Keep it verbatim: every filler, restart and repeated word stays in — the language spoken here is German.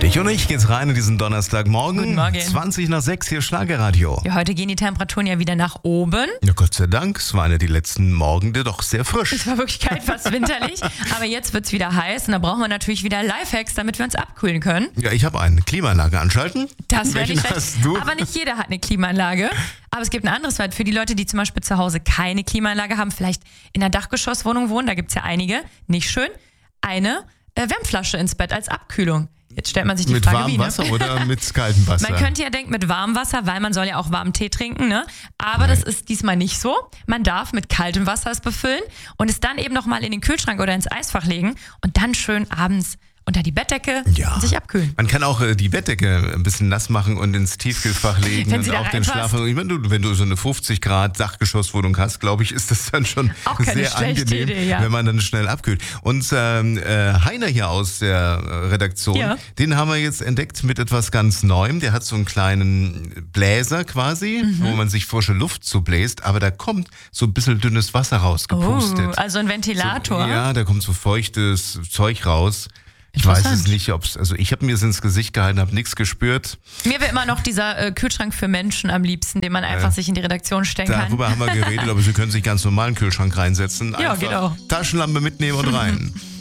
Mich und ich geht's rein in diesen Donnerstagmorgen. Guten Morgen. zwanzig nach sechs hier Schlagerradio. Ja, heute gehen die Temperaturen ja wieder nach oben. Ja, Gott sei Dank. Es waren ja die letzten Morgende doch sehr frisch. Es war wirklich kalt, fast winterlich. Aber jetzt wird's wieder heiß und da brauchen wir natürlich wieder Lifehacks, damit wir uns abkühlen können. Ja, ich habe eine Klimaanlage anschalten. Das wäre nicht hast schlecht. du? Aber nicht jeder hat eine Klimaanlage. Aber es gibt ein anderes Wort für die Leute, die zum Beispiel zu Hause keine Klimaanlage haben, vielleicht in einer Dachgeschosswohnung wohnen, da gibt's ja einige. Nicht schön. Eine äh, Wärmflasche ins Bett als Abkühlung. Jetzt stellt man sich die Mit Frage, warmem wie, ne? Wasser oder mit kaltem Wasser? Man könnte ja denken mit warmem Wasser, weil man soll ja auch warmen Tee trinken, ne? Aber das ist diesmal nicht so. Man darf mit kaltem Wasser es befüllen und es dann eben nochmal in den Kühlschrank oder ins Eisfach legen und dann schön abends unter die Bettdecke Ja. und sich abkühlen. Man kann auch äh, die Bettdecke ein bisschen nass machen und ins Tiefkühlfach legen Wenn und sie da auch den reinpasst. Schlaf. Ich meine, du, wenn du so eine fünfzig Grad Dachgeschosswohnung hast, glaube ich, ist das dann schon Auch keine sehr schlechte angenehm, Idee, ja. wenn man dann schnell abkühlt. Und ähm, äh, Heiner hier aus der äh, Redaktion, Ja. den haben wir jetzt entdeckt mit etwas ganz Neuem. Der hat so einen kleinen Bläser quasi, Mhm. wo man sich frische Luft zubläst, aber da kommt so ein bisschen dünnes Wasser rausgepustet. Oh, also ein Ventilator. So, ja, da kommt so feuchtes Zeug raus. Ich weiß es Interessant. nicht, ob es, also ich habe mir es ins Gesicht gehalten, habe nichts gespürt. Mir wäre immer noch dieser äh, Kühlschrank für Menschen am liebsten, den man einfach Äh, sich in die Redaktion stellen kann. Darüber haben wir geredet, aber Sie können sich ganz normal in den Kühlschrank reinsetzen. Ja, Einfach geht auch. Taschenlampe mitnehmen und rein.